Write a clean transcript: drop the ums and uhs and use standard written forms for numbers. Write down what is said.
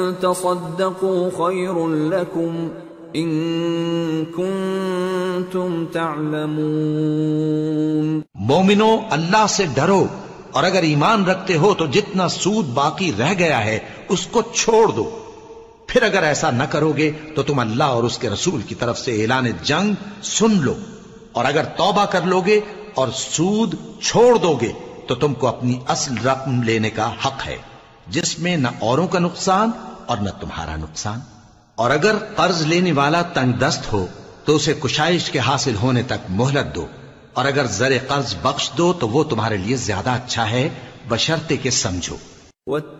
तसद्दक़ू खैरुल लकुम इन कुंतुम तअलमून। मोमिनो, अल्लाह से डरो और अगर ईमान रखते हो तो जितना सूद बाकी रह गया है उसको छोड़ दो। फिर अगर ऐसा न करोगे तो तुम अल्लाह और उसके रसूल की तरफ से ऐलान जंग सुन लो, और अगर तौबा कर लोगे और सूद छोड़ दोगे तो तुमको अपनी असल रकम लेने का हक है, जिसमें न औरों का नुकसान और न तुम्हारा नुकसान। और अगर कर्ज लेने वाला तंगदस्त हो तो उसे कुशाइश के हासिल होने तक मोहलत दो, और अगर जरे कर्ज बख्श दो तो वो तुम्हारे लिए ज्यादा अच्छा है, बशर्ते के समझो।